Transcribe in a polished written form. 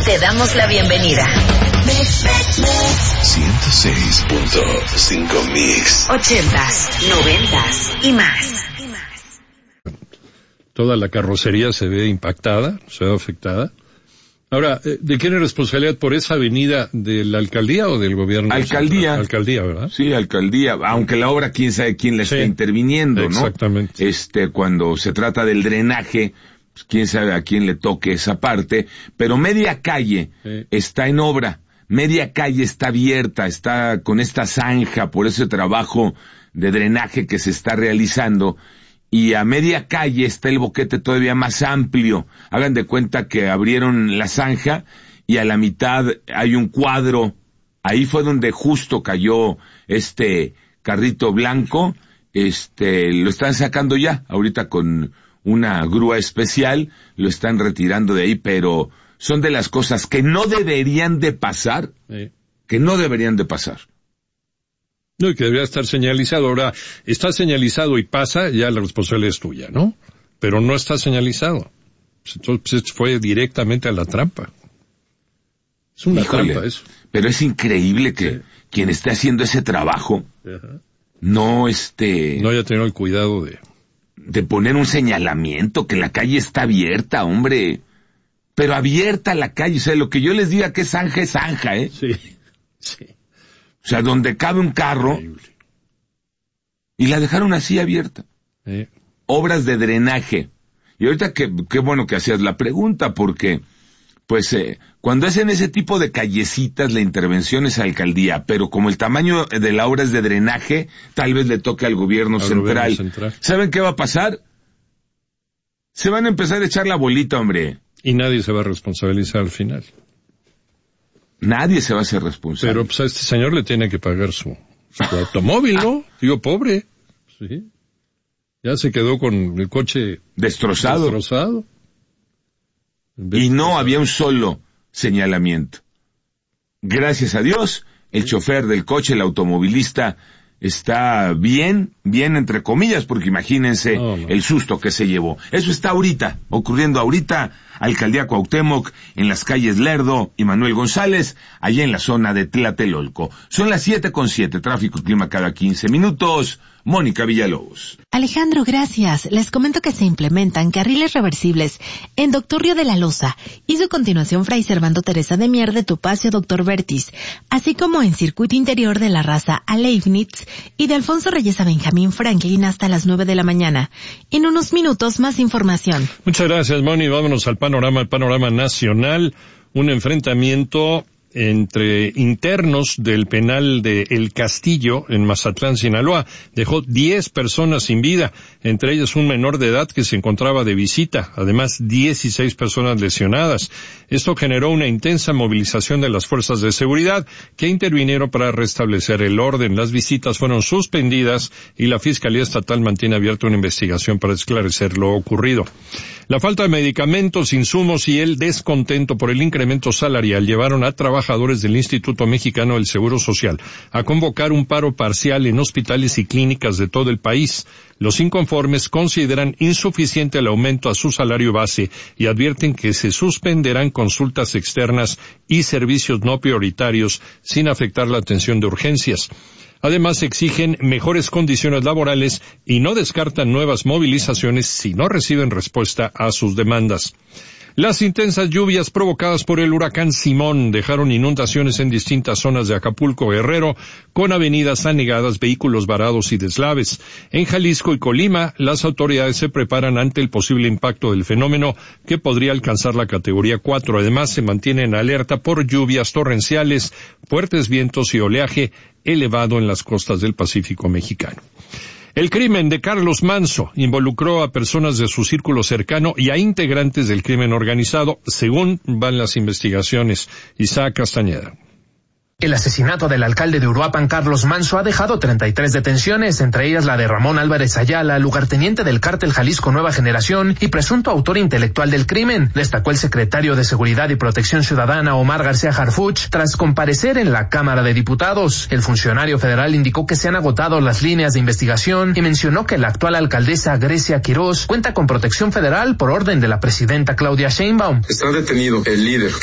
Te damos la bienvenida. 106.5 Mix. 80s, 90s y más. Toda la carrocería se ve impactada, se ve afectada. Ahora, ¿de quién es responsabilidad por esa avenida? ¿De la alcaldía o del gobierno? Alcaldía. Alcaldía, ¿verdad? Sí, alcaldía. Aunque la obra, quién sabe quién la está interviniendo, ¿no? Exactamente. Cuando se trata del drenaje, pues quién sabe a quién le toque esa parte. Pero media calle está en obra. Media calle está abierta, está con esta zanja por ese trabajo de drenaje que se está realizando. Y a media calle está el boquete todavía más amplio. Hagan de cuenta que abrieron la zanja y a la mitad hay un cuadro. Ahí fue donde justo cayó este carrito blanco. Lo están sacando ya, ahorita con una grúa especial, lo están retirando de ahí, pero son de las cosas que no deberían de pasar, que no deberían de pasar. No, y que debería estar señalizado. Ahora, está señalizado y pasa, ya la responsabilidad es tuya, ¿no? Pero no está señalizado. Entonces fue directamente a la trampa. Es una trampa eso. Pero es increíble que quien esté haciendo ese trabajo no haya tenido el cuidado de poner un señalamiento, que la calle está abierta, hombre. Pero abierta la calle, o sea, lo que yo les diga que es zanja, ¿eh? Sí, sí. O sea, donde cabe un carro. Increíble. Y la dejaron así abierta. Obras de drenaje. Y ahorita qué bueno que hacías la pregunta, porque pues cuando hacen ese tipo de callecitas la intervención es a alcaldía, pero como el tamaño de la obra es de drenaje, tal vez le toque al gobierno central. ¿Saben qué va a pasar? Se van a empezar a echar la bolita, hombre. Y nadie se va a responsabilizar al final. Nadie se va a hacer responsable. Pero pues a este señor le tiene que pagar su automóvil, ¿no? Digo, pobre. Sí. Ya se quedó con el coche destrozado. Y no había un solo señalamiento. Gracias a Dios, el chofer del coche, el automovilista, está bien entre comillas, porque imagínense el susto que se llevó. Eso está ocurriendo ahorita, Alcaldía Cuauhtémoc, en las calles Lerdo y Manuel González, allá en la zona de Tlatelolco. Son las 7:07, tráfico y clima cada 15 minutos. Mónica Villalobos. Alejandro, gracias. Les comento que se implementan carriles reversibles en Doctor Río de la Loza y su continuación Fray Servando Teresa de Mier de Topacio Doctor Vertis, así como en circuito interior de la Raza a Leibniz y de Alfonso Reyes a Benjamín Franklin hasta las 9 de la mañana. En unos minutos más información. Muchas gracias, Moni. Vámonos al panorama nacional. Un enfrentamiento entre internos del penal de El Castillo en Mazatlán, Sinaloa, dejó 10 personas sin vida, entre ellas un menor de edad que se encontraba de visita, además 16 personas lesionadas. Esto generó una intensa movilización de las fuerzas de seguridad que intervinieron para restablecer el orden. Las visitas fueron suspendidas y la Fiscalía Estatal mantiene abierta una investigación para esclarecer lo ocurrido. La falta de medicamentos, insumos y el descontento por el incremento salarial llevaron a trabajadores del Instituto Mexicano del Seguro Social a convocar un paro parcial en hospitales y clínicas de todo el país. Los inconformes consideran insuficiente el aumento a su salario base y advierten que se suspenderán consultas externas y servicios no prioritarios sin afectar la atención de urgencias. Además, exigen mejores condiciones laborales y no descartan nuevas movilizaciones si no reciben respuesta a sus demandas. Las intensas lluvias provocadas por el huracán Simón dejaron inundaciones en distintas zonas de Acapulco, Guerrero, con avenidas anegadas, vehículos varados y deslaves. En Jalisco y Colima, las autoridades se preparan ante el posible impacto del fenómeno que podría alcanzar la categoría 4. Además, se mantienen alerta por lluvias torrenciales, fuertes vientos y oleaje elevado en las costas del Pacífico mexicano. El crimen de Carlos Manzo involucró a personas de su círculo cercano y a integrantes del crimen organizado, según van las investigaciones. Isaac Castañeda. El asesinato del alcalde de Uruapan, Carlos Manzo, ha dejado 33 detenciones, entre ellas la de Ramón Álvarez Ayala, lugarteniente del cártel Jalisco Nueva Generación y presunto autor intelectual del crimen, destacó el secretario de Seguridad y Protección Ciudadana, Omar García Harfuch, tras comparecer en la Cámara de Diputados. El funcionario federal indicó que se han agotado las líneas de investigación y mencionó que la actual alcaldesa Grecia Quirós cuenta con protección federal por orden de la presidenta Claudia Sheinbaum. Está detenido el líder